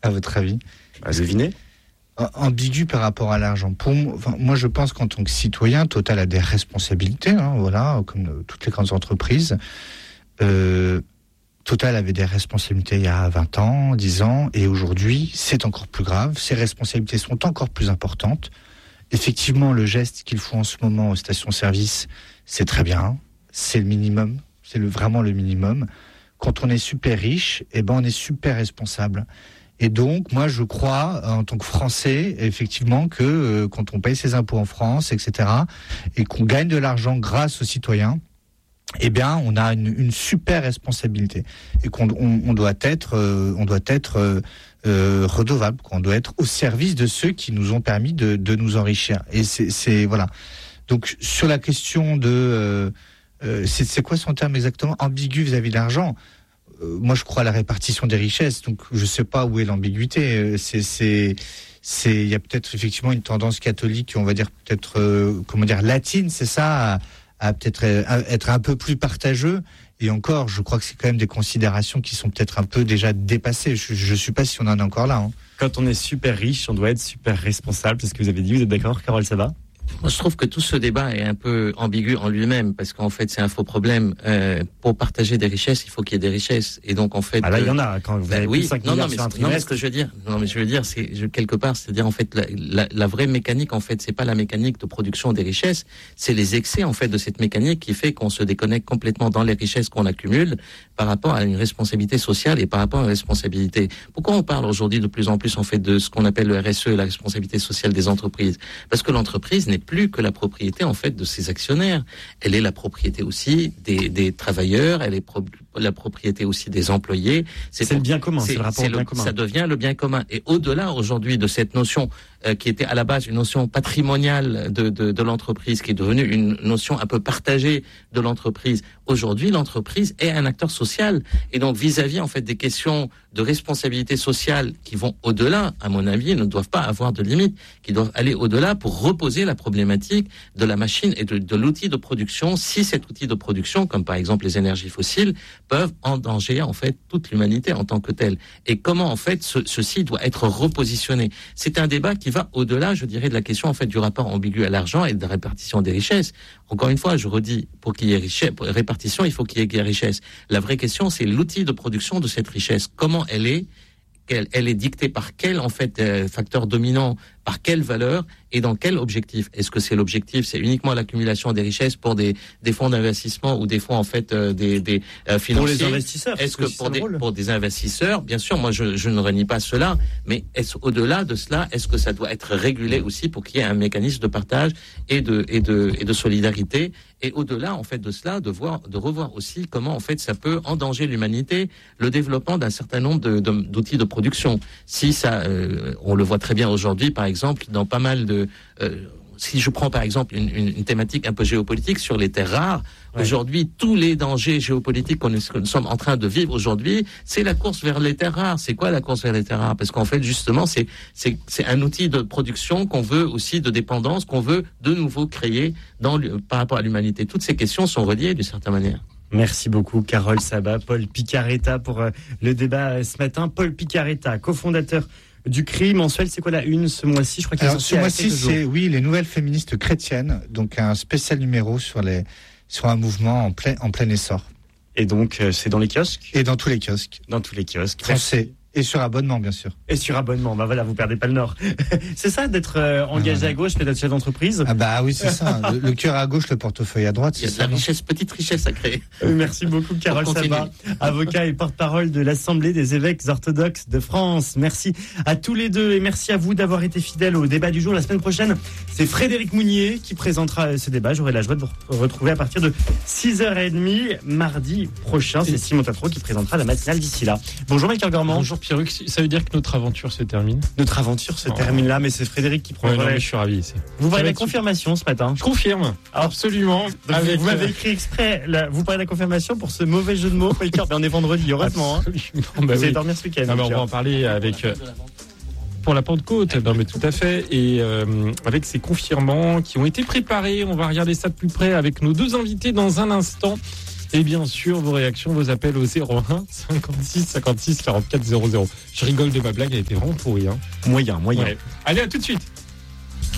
à votre avis. Devinez. Ambigu par rapport à l'argent. Pour moi, je pense qu'en tant que citoyen, Total a des responsabilités, comme toutes les grandes entreprises. Total avait des responsabilités il y a 20 ans, 10 ans, et aujourd'hui, c'est encore plus grave. Ces responsabilités sont encore plus importantes. Effectivement, le geste qu'ils font en ce moment aux stations-service, c'est très bien. C'est le minimum. C'est vraiment le minimum. Quand on est super riche, on est super responsable. Et donc, moi, je crois, en tant que Français, effectivement, que quand on paye ses impôts en France, etc., et qu'on gagne de l'argent grâce aux citoyens, on a une super responsabilité. Et qu'on doit être redevable, qu'on doit être au service de ceux qui nous ont permis de nous enrichir. Et c'est voilà. Donc, sur la question de... c'est quoi son terme exactement ? Ambigu vis-à-vis de l'argent. Moi, je crois à la répartition des richesses, donc je ne sais pas où est l'ambiguïté. Il y a peut-être effectivement une tendance catholique, on va dire peut-être, latine, c'est ça, à peut-être être un peu plus partageux. Et encore, je crois que c'est quand même des considérations qui sont peut-être un peu déjà dépassées. Je ne sais pas si on en est encore là. Hein. Quand on est super riche, on doit être super responsable. C'est ce que vous avez dit. Vous êtes d'accord, Carole Sabat ? Moi, je trouve que tout ce débat est un peu ambigu en lui-même, parce qu'en fait, c'est un faux problème. Pour partager des richesses, il faut qu'il y ait des richesses. Et donc, en fait... là, il y en a, quand vous avez plus 5 milliards sur un trimestre. Non, mais ce que je veux dire, c'est, quelque part, c'est-à-dire, en fait, la vraie mécanique, en fait, c'est pas la mécanique de production des richesses, c'est les excès, en fait, de cette mécanique qui fait qu'on se déconnecte complètement dans les richesses qu'on accumule par rapport à une responsabilité sociale et par rapport à une responsabilité. Pourquoi on parle aujourd'hui de plus en plus, en fait, de ce qu'on appelle le RSE, la responsabilité sociale des entreprises? Parce que l'entreprise n'est plus que la propriété, en fait, de ses actionnaires. Elle est la propriété aussi des travailleurs, elle est la propriété aussi des employés. C'est le bien commun, c'est le rapport au bien commun. Ça devient le bien commun. Et au-delà, aujourd'hui, de cette notion qui était à la base une notion patrimoniale de l'entreprise, qui est devenue une notion un peu partagée de l'entreprise, aujourd'hui, l'entreprise est un acteur social. Et donc, vis-à-vis, en fait, des questions de responsabilité sociale qui vont au-delà, à mon avis, ne doivent pas avoir de limite, qui doivent aller au-delà pour reposer la problématique de la machine et de l'outil de production, si cet outil de production, comme par exemple les énergies fossiles, peuvent endanger, en fait, toute l'humanité en tant que telle. Et comment, en fait, ceci doit être repositionné. C'est un débat qui va au-delà, je dirais, de la question, en fait, du rapport ambigu à l'argent et de la répartition des richesses. Encore une fois, je redis, pour qu'il y ait répartition, il faut qu'il y ait richesse. La vraie question, c'est l'outil de production de cette richesse. Comment elle est dictée par quel, en fait, facteur dominant, par quelle valeur et dans quel objectif? Est-ce que c'est l'objectif, c'est uniquement l'accumulation des richesses pour des fonds d'investissement ou des fonds, en fait, des financiers? Pour les investisseurs. Est-ce que pour des investisseurs, bien sûr, moi je ne renie pas cela, mais est-ce au-delà de cela, est-ce que ça doit être régulé aussi pour qu'il y ait un mécanisme de partage et de solidarité? Et au-delà, en fait, de cela, de revoir aussi comment, en fait, ça peut endanger l'humanité, le développement d'un certain nombre d'outils de production. Si ça, on le voit très bien aujourd'hui, par exemple, dans pas mal de... si je prends par exemple une thématique un peu géopolitique sur les terres rares, aujourd'hui, tous les dangers géopolitiques que nous sommes en train de vivre aujourd'hui, c'est la course vers les terres rares. C'est quoi la course vers les terres rares? Parce qu'en fait, justement, c'est un outil de production qu'on veut aussi, de dépendance, qu'on veut de nouveau créer par rapport à l'humanité. Toutes ces questions sont reliées d'une certaine manière. Merci beaucoup, Carole Sabat, Paul Picaretta pour le débat ce matin. Paul Picaretta, cofondateur du CRI mensuel, c'est quoi la une ce mois-ci? Je crois qu'il est sorti ce mois-ci, c'est les nouvelles féministes chrétiennes, donc un spécial numéro sur un mouvement en plein essor. Et donc c'est dans les kiosques? Et dans tous les kiosques. Dans tous les kiosques. Français. Et sur abonnement, bien sûr. Et sur abonnement, bah voilà, vous perdez pas le nord. C'est ça d'être engagé à gauche, d'être chef d'entreprise? Ah bah oui, c'est ça. Le cœur à gauche, le portefeuille à droite. Il y a de la richesse, petite richesse à créer. Merci beaucoup, Carole Sabat, avocat et porte-parole de l'Assemblée des évêques orthodoxes de France. Merci à tous les deux et merci à vous d'avoir été fidèles au débat du jour. La semaine prochaine, c'est Frédéric Mounier qui présentera ce débat. J'aurai la joie de vous retrouver à partir de 6h30 mardi prochain. C'est Simon Tatro qui présentera la matinale d'ici là. Bonjour Michael Gormand. Bonjour Pierruc, ça veut dire que notre aventure se termine? Notre aventure se termine là, mais c'est Frédéric qui prend. Je suis ravi ici. Vous parlez de la confirmation ce matin? Je confirme, absolument. Vous m'avez écrit exprès, vous parlez de la confirmation pour ce mauvais jeu de mots. On est vendredi, heureusement. Vous allez dormir ce week-end. On va en parler avec... Pour la Pentecôte, non mais tout à fait, et avec ces confirmants qui ont été préparés, on va regarder ça de plus près avec nos deux invités dans un instant. Et bien sûr, vos réactions, vos appels au 01 56 56 44 00. Je rigole de ma blague, elle était vraiment pourrie. Hein. Moyen. Ouais. Allez, à tout de suite.